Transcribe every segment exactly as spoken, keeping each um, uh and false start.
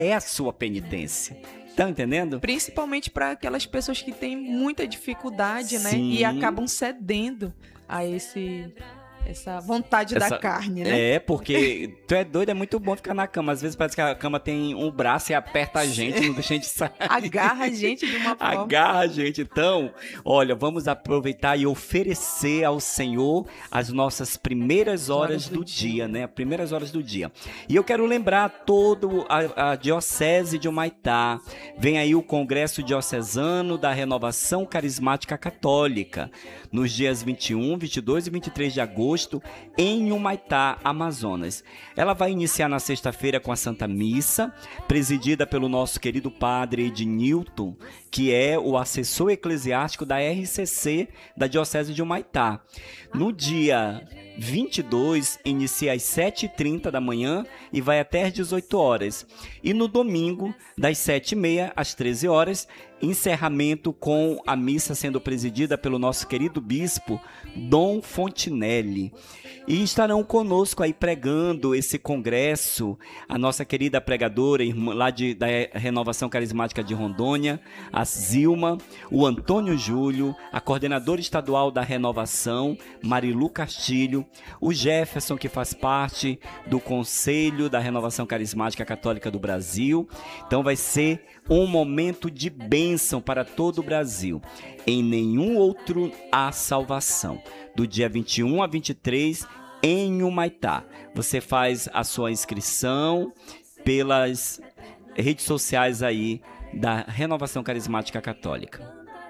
é a sua penitência. Tá entendendo? Principalmente para aquelas pessoas que têm muita dificuldade, né? Sim. E acabam cedendo a esse... essa vontade Essa, da carne, né? É, porque tu é doido, é muito bom ficar na cama. Às vezes parece que a cama tem um braço e aperta a gente, não deixa a gente sair. Agarra a gente de uma forma. Agarra a gente. Então, olha, vamos aproveitar e oferecer ao Senhor as nossas primeiras horas, horas do, do dia, dia, né? As primeiras horas do dia. E eu quero lembrar todo a, a Diocese de Humaitá. Vem aí o Congresso Diocesano da Renovação Carismática Católica, nos dias vinte e um, vinte e dois e vinte e três de agosto, em Humaitá, Amazonas. Ela vai iniciar na sexta-feira com a Santa Missa, presidida pelo nosso querido padre Ednilton, que é o assessor eclesiástico da R C C da Diocese de Humaitá. No dia vinte e dois, inicia às sete e trinta da manhã e vai até às dezoito horas. E no domingo, das sete e meia às treze horas, encerramento com a missa sendo presidida pelo nosso querido bispo Dom Fontinelli. E estarão conosco aí pregando esse congresso a nossa querida pregadora irmã, lá de, da Renovação Carismática de Rondônia, a Zilma, o Antônio Júlio, a coordenadora estadual da Renovação, Marilu Castilho, o Jefferson, que faz parte do Conselho da Renovação Carismática Católica do Brasil. Então vai ser um momento de bênção para todo o Brasil. Em nenhum outro há salvação. Do dia vinte e um a vinte e três, em Humaitá. Você faz a sua inscrição pelas redes sociais aí da Renovação Carismática Católica.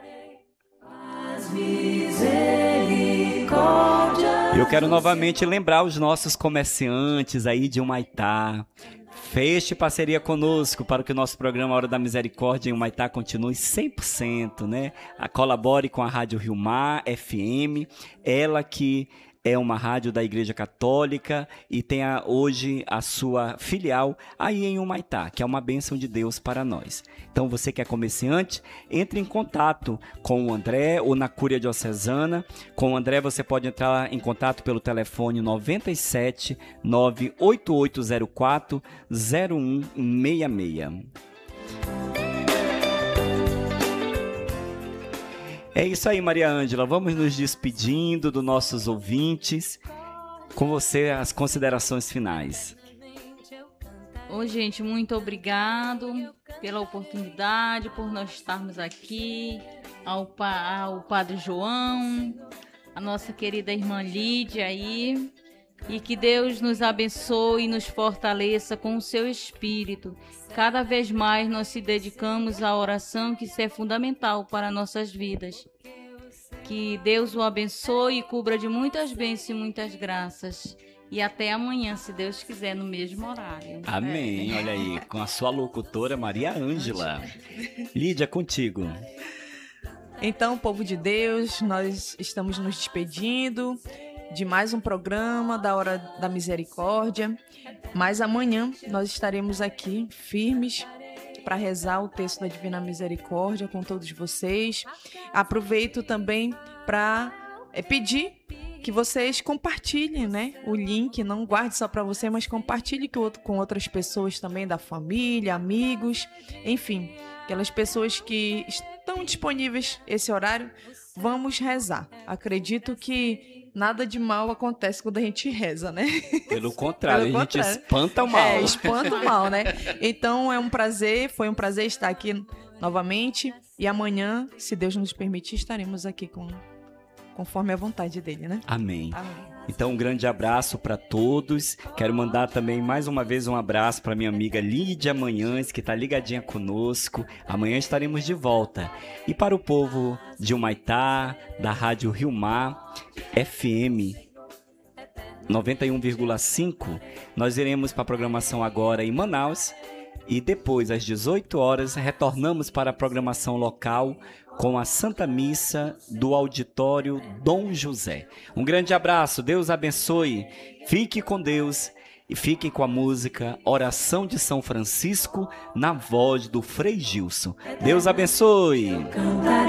Eu quero novamente lembrar os nossos comerciantes aí de Humaitá. Feche parceria conosco para que o nosso programa Hora da Misericórdia em Humaitá continue cem por cento, né? A colabore com a Rádio Rio Mar F M, ela que é uma rádio da Igreja Católica e tem a, hoje a sua filial aí em Humaitá, que é uma bênção de Deus para nós. Então você que é comerciante, entre em contato com o André ou na Cúria Diocesana. Com o André você pode entrar em contato pelo telefone nove sete, nove oito oito zero quatro, zero um seis seis. É isso aí, Maria Ângela. Vamos nos despedindo dos nossos ouvintes. Com você, as considerações finais. Ô, gente, muito obrigado pela oportunidade, por nós estarmos aqui, ao, pa- ao Padre João, a nossa querida irmã Lídia aí, e que Deus nos abençoe e nos fortaleça com o seu Espírito. Cada vez mais nós se dedicamos à oração, que isso é fundamental para nossas vidas. Que Deus o abençoe e cubra de muitas bênçãos e muitas graças. E até amanhã, se Deus quiser, no mesmo horário. Amém. É. Olha aí, com a sua locutora Maria Ângela. Lídia, contigo. Então, povo de Deus, nós estamos nos despedindo de mais um programa da Hora da Misericórdia. Mas amanhã nós estaremos aqui firmes para rezar o texto da Divina Misericórdia com todos vocês. Aproveito também para é, pedir que vocês compartilhem, né, o link, não guarde só para você, mas compartilhe com outras pessoas também, da família, amigos, enfim, aquelas pessoas que estão disponíveis esse horário. Vamos rezar. Acredito que nada de mal acontece quando a gente reza, né? Pelo contrário, Pelo a gente contrário. espanta o mal. É, espanta o mal, né? Então é um prazer, foi um prazer estar aqui novamente. E amanhã, se Deus nos permitir, estaremos aqui com, conforme a vontade dele, né? Amém. Amém. Então, um grande abraço para todos. Quero mandar também mais uma vez um abraço para minha amiga Lídia Manhães, que está ligadinha conosco. Amanhã estaremos de volta. E para o povo de Humaitá, da Rádio Rio Mar F M noventa e um vírgula cinco, nós iremos para a programação agora em Manaus. E depois, às dezoito horas, retornamos para a programação local com a Santa Missa do Auditório Dom José. Um grande abraço, Deus abençoe, fique com Deus e fiquem com a música Oração de São Francisco na voz do Frei Gilson. Deus abençoe!